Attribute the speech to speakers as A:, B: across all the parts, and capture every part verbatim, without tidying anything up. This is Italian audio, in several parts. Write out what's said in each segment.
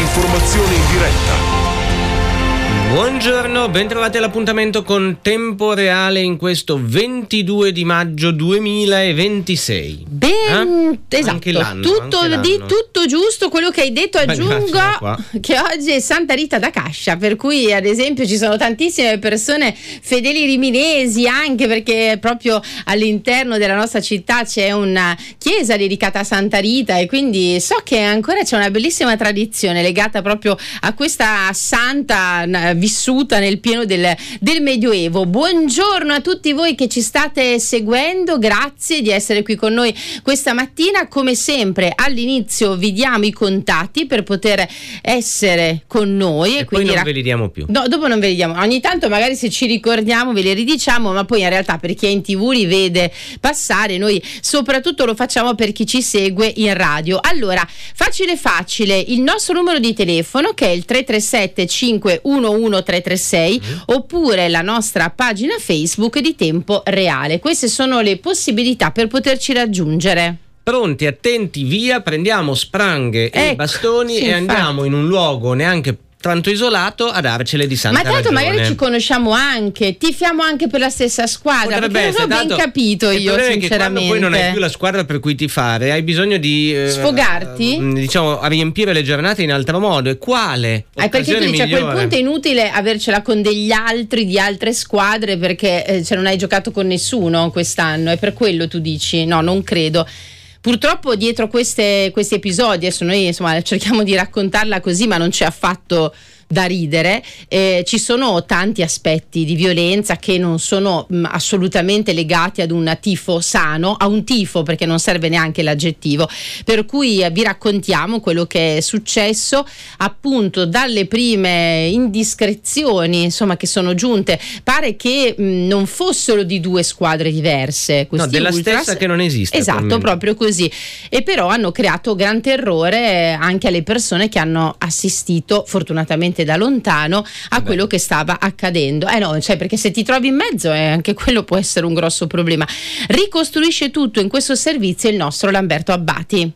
A: Informazione in diretta.
B: Buongiorno, bentrovati all'appuntamento con Tempo Reale in questo ventidue di maggio duemilaventisei.
C: Ben,
B: eh?
C: esatto,
B: Anche l'anno,
C: tutto,
B: anche l'anno.
C: Di, tutto giusto quello che hai detto. Aggiungo
B: Beh,
C: che oggi è Santa Rita da Cascia, per cui ad esempio ci sono tantissime persone fedeli riminesi, anche perché proprio all'interno della nostra città c'è una chiesa dedicata a Santa Rita, e quindi so che ancora c'è una bellissima tradizione legata proprio a questa santa vissuta nel pieno del, del Medioevo. Buongiorno a tutti voi che ci state seguendo, grazie di essere qui con noi questa mattina. Come sempre all'inizio vi diamo i contatti per poter essere con noi,
B: e,
C: e
B: poi
C: quindi
B: non
C: rac-
B: ve li diamo più.
C: No, dopo non ve li diamo, ogni tanto magari se ci ricordiamo ve li ridiciamo, ma poi in realtà per chi è in tv li vede passare, noi soprattutto lo facciamo per chi ci segue in radio. Allora, facile facile, il nostro numero di telefono che è il tre tre sette cinque uno uno tre tre sei, mm. oppure la nostra pagina Facebook di Tempo Reale. Queste sono le possibilità per poterci raggiungere.
B: Pronti, attenti, via, prendiamo spranghe
C: ecco,
B: e bastoni
C: sì,
B: e andiamo in un luogo neanche tanto isolato a darcele di santa
C: Ma tanto
B: ragione.
C: magari ci conosciamo anche, tifiamo anche per la stessa squadra.
B: Potrebbe
C: perché non ho
B: essere,
C: ben
B: tanto,
C: capito
B: il
C: io
B: problema
C: sinceramente.
B: è che quando poi non hai più la squadra per cui tifare, hai bisogno di eh,
C: sfogarti,
B: diciamo, a riempire le giornate in altro modo. E quale?
C: Eh, perché tu dici a quel punto è inutile avercela con degli altri di altre squadre, perché eh, cioè non hai giocato con nessuno quest'anno, è per quello tu dici? No, non credo. Purtroppo dietro queste, questi episodi, adesso noi insomma cerchiamo di raccontarla così, ma non c'è affatto da ridere, eh, ci sono tanti aspetti di violenza che non sono mh, assolutamente legati ad un tifo sano, a un tifo, perché non serve neanche l'aggettivo, per cui eh, vi raccontiamo quello che è successo appunto dalle prime indiscrezioni insomma che sono giunte. Pare che mh, non fossero di due squadre diverse,
B: no, della
C: ultras,
B: stessa che non esiste,
C: esatto, proprio così, e però hanno creato gran terrore anche alle persone che hanno assistito fortunatamente da lontano a Beh. quello che stava accadendo. Eh no, cioè perché se ti trovi in mezzo eh, anche quello può essere un grosso problema. Ricostruisce tutto in questo servizio il nostro Lamberto Abbati.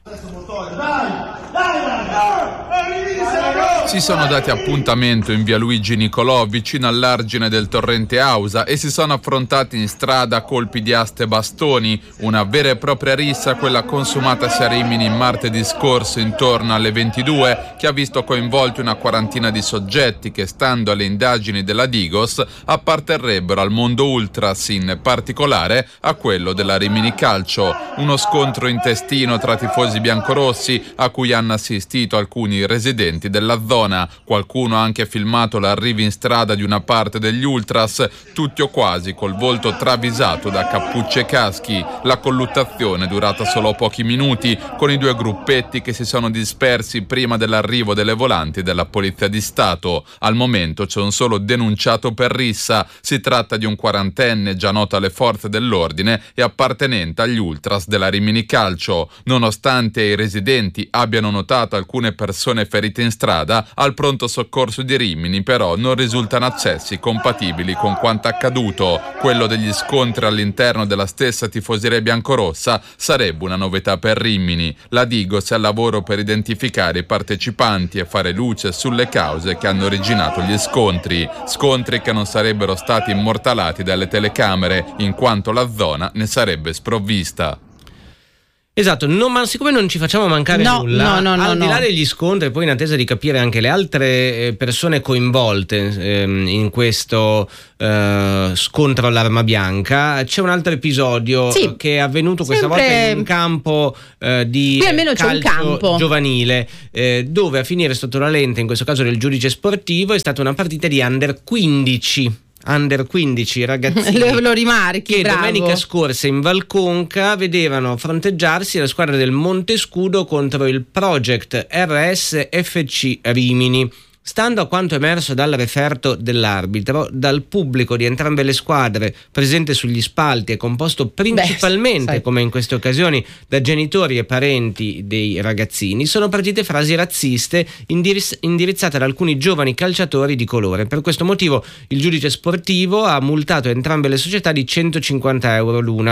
D: Si sono dati appuntamento in via Luigi Nicolò, vicino all'argine del torrente Ausa, e si sono affrontati in strada a colpi di aste e bastoni. Una vera e propria rissa, quella consumatasi a Rimini martedì scorso intorno alle ventidue, che ha visto coinvolti una quarantina di soggetti che, stando alle indagini della Digos, apparterrebbero al mondo ultras, in particolare a quello della Rimini Calcio. Uno scontro intestino tra tifosi biancorossi a cui hanno assistito alcuni residenti della zona. Qualcuno ha anche filmato l'arrivo in strada di una parte degli ultras, tutti o quasi col volto travisato da cappucce e caschi. La colluttazione è durata solo pochi minuti, con i due gruppetti che si sono dispersi prima dell'arrivo delle volanti della Polizia di Stato. Al momento c'è un solo denunciato per rissa. Si tratta di un quarantenne già noto alle forze dell'ordine e appartenente agli ultras della Rimini Calcio. Nonostante i residenti abbiano notato alcune persone ferite in strada, al pronto soccorso di Rimini però non risultano accessi compatibili con quanto accaduto. Quello degli scontri all'interno della stessa tifoseria biancorossa sarebbe una novità per Rimini. La Digos è al lavoro per identificare i partecipanti e fare luce sulle cause che hanno originato gli scontri. Scontri che non sarebbero stati immortalati dalle telecamere, in quanto la zona ne sarebbe sprovvista.
B: Esatto, no, ma siccome non ci facciamo mancare
C: no,
B: nulla,
C: no, no,
B: al
C: no,
B: di là
C: no.
B: degli scontri, poi in attesa di capire anche le altre persone coinvolte ehm, in questo eh, scontro all'arma bianca, c'è un altro episodio
C: sì,
B: che è avvenuto questa
C: sempre...
B: volta in un campo eh, di
C: Qui almeno c'è un
B: calcio
C: campo
B: giovanile, eh, dove a finire sotto la lente, in questo caso del giudice sportivo, è stata una partita di under quindici. Under quindici ragazzini
C: lo, lo rimarchi,
B: che
C: bravo.
B: domenica scorsa in Valconca vedevano fronteggiarsi la squadra del Montescudo contro il Project R S F C Rimini. Stando a quanto emerso dal referto dell'arbitro, dal pubblico di entrambe le squadre presente sugli spalti e composto principalmente, Beh, come in queste occasioni, da genitori e parenti dei ragazzini, sono partite frasi razziste indirizz- indirizzate ad alcuni giovani calciatori di colore. Per questo motivo il giudice sportivo ha multato entrambe le società di centocinquanta euro l'una.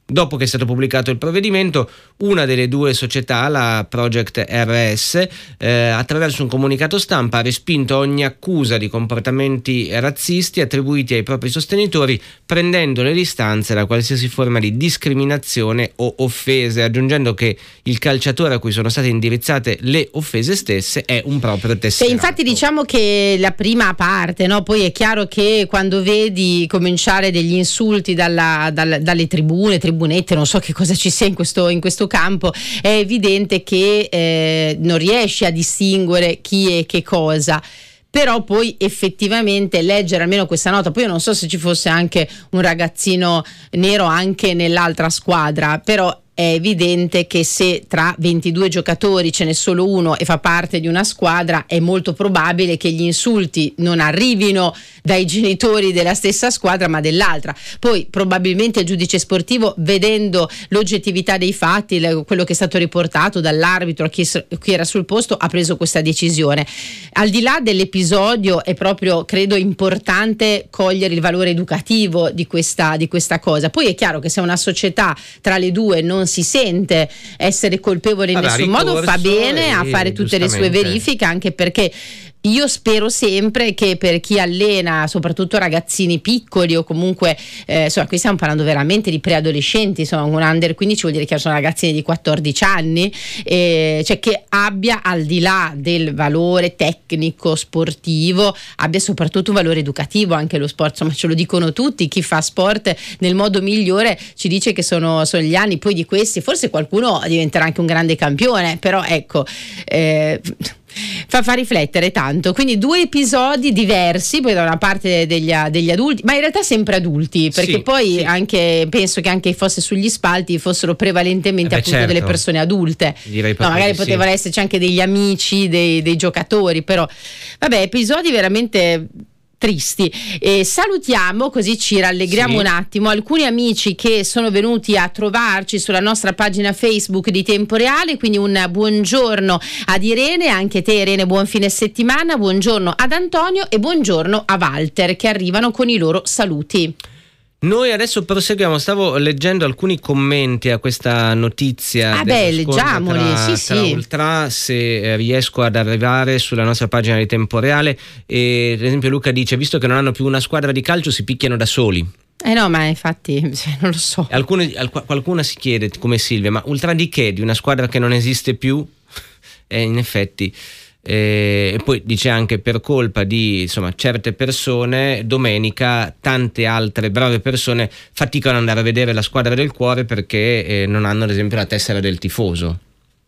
B: Dopo che è stato pubblicato il provvedimento, una delle due società, la Project R S, eh, attraverso un comunicato stampa ha respinto ogni accusa di comportamenti razzisti attribuiti ai propri sostenitori, prendendo le distanze da qualsiasi forma di discriminazione o offese, aggiungendo che il calciatore a cui sono state indirizzate le offese stesse è un proprio tesserato.
C: E infatti diciamo che la prima parte, no? Poi è chiaro che quando vedi cominciare degli insulti dalla, dalla, dalle tribune, tribune non so che cosa ci sia in questo, in questo campo, è evidente che eh, non riesci a distinguere chi è che cosa. Però poi effettivamente leggere almeno questa nota, poi io non so se ci fosse anche un ragazzino nero anche nell'altra squadra, però è evidente che se tra ventidue giocatori ce n'è solo uno e fa parte di una squadra, è molto probabile che gli insulti non arrivino dai genitori della stessa squadra ma dell'altra. Poi probabilmente il giudice sportivo, vedendo l'oggettività dei fatti, quello che è stato riportato dall'arbitro a chi, chi era sul posto, ha preso questa decisione. Al di là dell'episodio è proprio, credo, importante cogliere il valore educativo di questa, di questa cosa. Poi è chiaro che se una società tra le due non si sente essere colpevole in
B: allora,
C: nessun modo, fa bene a fare tutte le sue verifiche, anche perché io spero sempre che per chi allena soprattutto ragazzini piccoli o comunque eh, insomma, qui stiamo parlando veramente di preadolescenti, insomma un under quindici vuol dire che sono ragazzini di quattordici anni, eh, cioè che abbia, al di là del valore tecnico sportivo, abbia soprattutto un valore educativo anche lo sport. Insomma, ce lo dicono tutti, chi fa sport nel modo migliore ci dice che sono, sono gli anni. Poi di questi forse qualcuno diventerà anche un grande campione, però ecco eh, Fa, fa riflettere tanto. Quindi due episodi diversi, poi da una parte degli, degli adulti, ma in realtà sempre adulti, perché sì, poi sì. anche penso che anche fosse sugli spalti fossero prevalentemente eh beh, appunto certo. delle persone adulte. Direi no, magari potevano sì. esserci anche degli amici dei, dei giocatori, però vabbè, episodi veramente tristi. E salutiamo, così ci rallegriamo sì. un attimo, alcuni amici che sono venuti a trovarci sulla nostra pagina Facebook di Tempo Reale, quindi un buongiorno ad Irene, anche te Irene buon fine settimana, buongiorno ad Antonio e buongiorno a Walter, che arrivano con i loro saluti.
B: Noi adesso proseguiamo, stavo leggendo alcuni commenti a questa notizia.
C: Ah beh, leggiamoli,
B: tra,
C: sì
B: tra
C: sì.
B: Ultra, se riesco ad arrivare sulla nostra pagina di Tempo Reale. E, ad esempio Luca dice, visto che non hanno più una squadra di calcio si picchiano da soli.
C: Eh no, ma infatti non lo so.
B: Alcune, qualcuno si chiede, come Silvia, ma Ultra di che? Di una squadra che non esiste più? E in effetti... E poi dice anche, per colpa di insomma certe persone, domenica tante altre brave persone faticano ad andare a vedere la squadra del cuore perché eh, non hanno ad esempio la tessera del tifoso.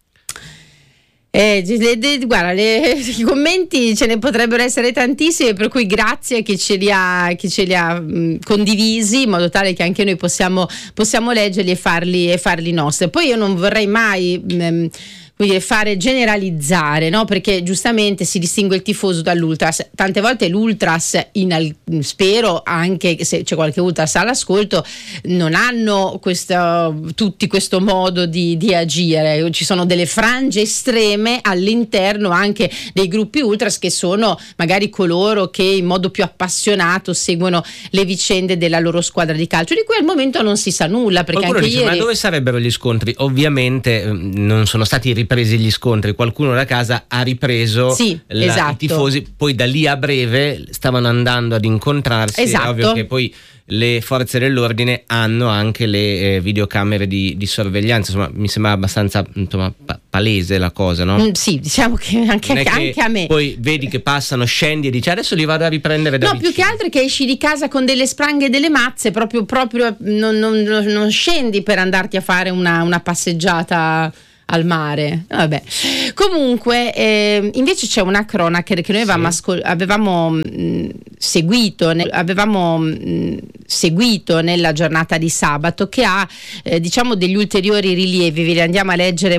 C: Eh, le, le, guarda, le, i commenti ce ne potrebbero essere tantissimi, per cui grazie a chi ce li ha, chi ce li ha mh, condivisi, in modo tale che anche noi possiamo, possiamo leggerli e farli, e farli nostri. Poi io non vorrei mai mh, quindi fare generalizzare, no? Perché giustamente si distingue il tifoso dall'ultras. Tante volte l'ultras, in, spero anche se c'è qualche ultras all'ascolto, non hanno questo, tutti questo modo di, di agire. Ci sono delle frange estreme all'interno anche dei gruppi ultras che sono magari coloro che in modo più appassionato seguono le vicende della loro squadra di calcio, di cui al momento non si sa nulla. Perché
B: qualcuno
C: anche
B: dice,
C: ieri...
B: ma dove sarebbero gli scontri? Ovviamente non sono stati ripresi presi gli scontri, qualcuno da casa ha ripreso
C: sì,
B: la,
C: esatto.
B: i tifosi, poi da lì a breve stavano andando ad incontrarsi.
C: Esatto.
B: È ovvio che poi le forze dell'ordine hanno anche le eh, videocamere di, di sorveglianza, insomma mi sembra abbastanza insomma, pa- palese la cosa, no?
C: Mm, sì, diciamo che anche, che anche a me.
B: Poi vedi che passano, scendi e dici adesso li vado a riprendere da
C: no,
B: vicino.
C: più che altro è che esci di casa con delle spranghe e delle mazze, proprio, proprio non, non, non scendi per andarti a fare una, una passeggiata al mare. Vabbè, comunque eh, invece c'è una cronaca che noi avevamo, sì. ascol- avevamo mh, seguito ne- avevamo mh, seguito nella giornata di sabato, che ha eh, diciamo degli ulteriori rilievi, ve li andiamo a leggere